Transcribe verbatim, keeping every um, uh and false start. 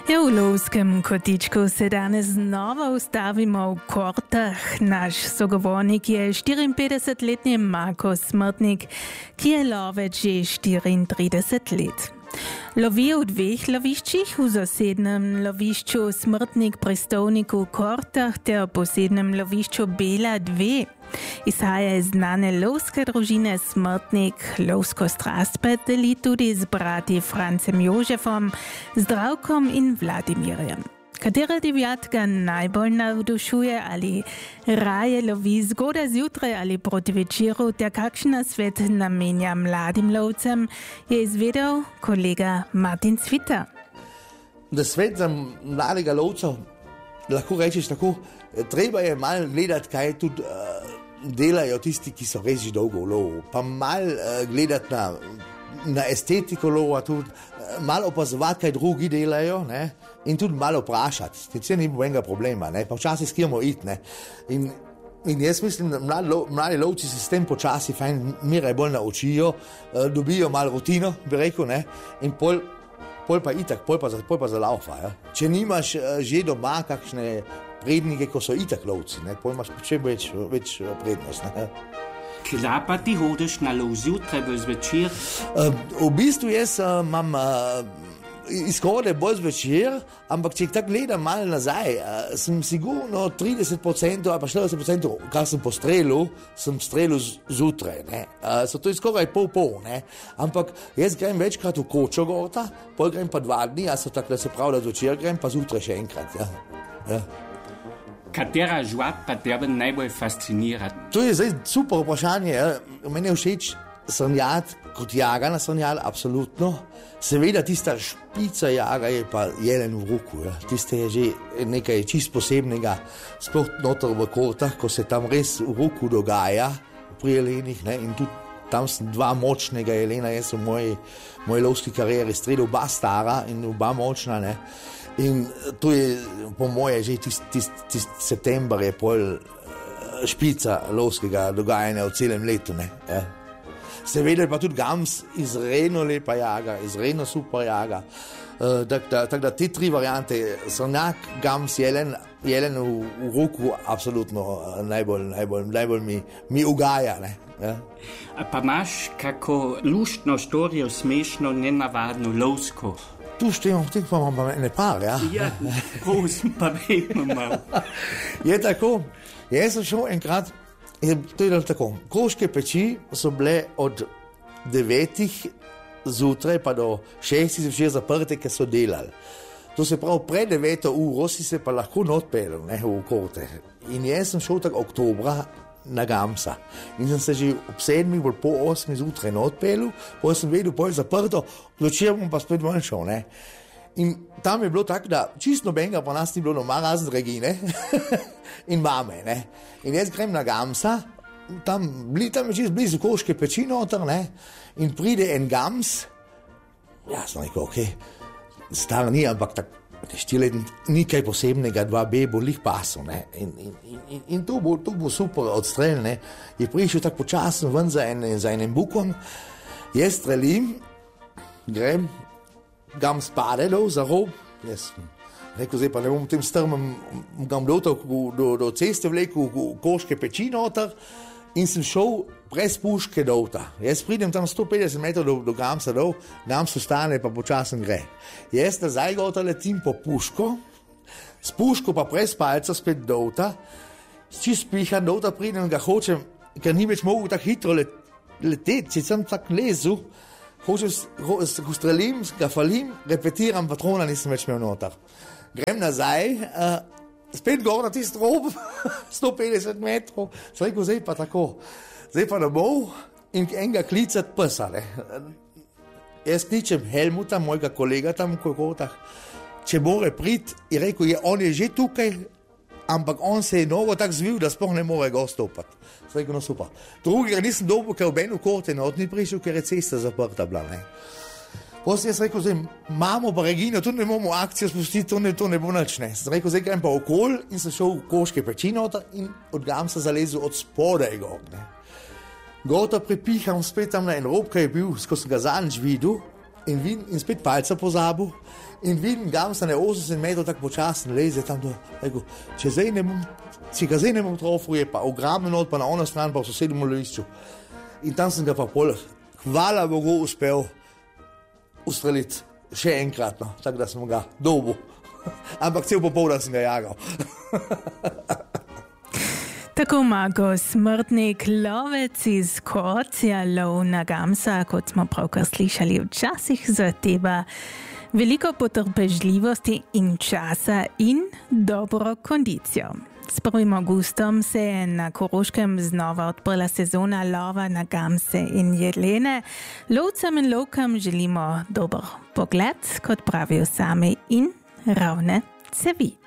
Ja, v lovskem kotičku se danes znova ustavimo v Kortah. Naš sogovornik je štiriinpetdesetletni Marko Smrtnik, ki je lovec že štiriintrideset let. Lovi v dveh loviščih, v zasednem lovišču Smrtnik pri Stovniku v Kortah ter posebnem lovišču Bela dve. Izhaja iz znane lovske družine Smrtnik. Lovsko strast pa deli tudi z brati Francem Jožefom, Zdravkom in Vladimirjem. Katera divjatka najbolj navdušuje ali raje lovi zgodaj zjutraj ali proti večeru, ter kakšen nasvet namenja mladim lovcem, je izvedel kolega Martin Cvita. Da svet za mladega lovca, lahko rečeš tako, treba je malo gledati, kaj tudi uh, delajo tisti, ki so res že dolgo v lovu. Pa malo uh, gledati na, na estetiko lova, tudi uh, malo opazovati, kaj drugi delajo, ne? In tudi malo vprašati. Tiče ni nobenega problema, ne? Pa včasih skijamo iti. Ne? In, in jaz mislim, da mladi, lo, mladi lovci se s tem počasi fajn miraj bolj naučijo, uh, dobijo malo rutino, bi rekel, ne? In pol, pol pa itak, pol pa, pol pa za laufa. Ja? Če nimaš uh, že doma kakšne prednike, ko so itak lovci, ne? Pol imaš še več, več prednost. Ne? Kdaj pa ti hodiš na lov zjutraj, zvečer? Uh, v bistvu jaz uh, imam uh, izhode bolj zvečer, ampak če tako gledam malo nazaj, uh, sem sigurno trideset procentov ali pa štirideset procentov, kar sem postrelil, sem strelil zjutraj. Uh, so to je skoraj pol-pol, ne? Ampak jaz grem večkrat v kočo gorta, pol grem pa dva dni, a so tako, da se pravi, da zvečer grem, pa zjutraj še enkrat. Ja. Ja. Katera žvat pa tebe najbolj fascinira? To je zdaj super vprašanje. Ja. Meni je všeč srnjad, kot jaga na srnjad, absolutno. Seveda tista špica jaga je pa jelen v roku. Ja. Tiste je že nekaj čist posebnega, sploh noter v Kortah, ko se tam res v roku dogaja pri jelenih. Ne? In tudi tam sem dva močnega jelena, jaz sem v moji, moji lovski karieri strelil oba stara in oba močna. Ne? In to je po moje že tist, tist, tist september je pol špica lovskega dogajanja v celem letu. Ne? Ja. Seveda pa tudi gams, izredno lepa jaga, izredno super jaga. Uh, Tako da, tak da te tri variante, srnjak, gams, jelen, jelen v, v roku, absolutno uh, najbolj, najbolj, najbolj mi, mi ugaja. Ne? Ja. Pa imaš kako luštno štorijo, smešno, nenavadno, lovsko? Tu štejemo, v tem pa imam pa ene par, ja. Ja, prosim, pa vemo malo. Je tako, jaz sem šel enkrat, je, to je tako, Kroške peči so bile od devetih zjutraj pa do šestih zvečer zaprte, ker so delali. To se pravi, pred deveto uro si se pa lahko odpeljal, ne, v Korte. In jaz sem šel tako oktobra na gamsa. In sem se že ob sedmih, bolj po osmih zjutraj odpeljal, potem sem vedel, potem zaprto, večer bom pa spet ven šel, ne. In tam je bilo tako, da čisto nobenega pa nas ni bilo doma, razen Regine in mame, ne. In jaz grem na gamsa, tam, tam je čisto blizu Kroške peči noter, ne, in pride en gams, ja, sem rekel, ok, star ni, ampak tako, štiri ni kaj posebnega, dva B bo lih pasel, ne, in, in, in, in to bo, to bo super odstrel, ne, je prišel tako počasno ven za, en, za enem bukom, jaz strelim, grem, gam spade dol za rob, jaz rekel, zdaj pa ne bom tem strmem, gam do, do, do ceste vlekel v Kroške peči noter in sem šel brez puške dolta. Jaz pridem tam sto petdeset metrov do, do gamsa dol, gams ostane pa počasen gre. Jaz nazaj gota letim po puško, s puško pa brez palca spet dolta, čist pihan dolta pridem, ga hočem, ker ni več mogel tako hitro let, leteti, če sem tak lezu, hočem, ho, strelim, ga falim, repetiram, patrona nisem več imel noter. Grem nazaj, uh, spet gor na tist rob, sto petdeset metrov, sem rekel, zdaj pa tako, zdaj pa domov in enega klicat psa. Ne. Jaz kličem Helmuta, mojega kolega tam v Kortah, če more priti, je rekel, je, on je že tukaj, ampak on se je nogo tako zvil, da sploh ne more ga stopati. Sem rekel, no super. Drugega nisem dobil, ker v Benu Korte not ni prišel, ker je cesta zaprta bila. Ne. Potem jaz rekel, zdaj, mamo pa Regino, tu ne bomo akcijo spustiti, to ne, to ne bo nič, ne. Sem rekel, zdaj grem pa okol in sem šel v Kroške peči noter in od gamsa zalezel od spodaj gor, ne. Gota pripiham spet tam na en rob, ki je bil, ko sem ga zadnjič videl, in, vin, in spet palca pozabil in vidim gamsa na osemdeset metrov tako počasen leze tam do, rekel, če zdaj ne bom, če ga zdaj ne bom trofil, je pa ogromno not, pa na ono stran, pa v sosednjem lovišču. In tam sem ga pa poleg, hvala Bogu, uspel ustreliti še enkratno, tako da sem ga dobil. Ampak cel popoldan sem ga jagal. Tako Marko Smrtnik, lovec iz Korcia, lov na gamsa, kot smo pravkar slišali, včasih zahteva veliko potrpežljivosti in časa in dobro kondicijo. S prvim augustom se je na Koroškem znova odprla sezona lova na gamse in jelene. Lovcem in lovkam želimo dober pogled, kot pravijo sami, in ravne cevi.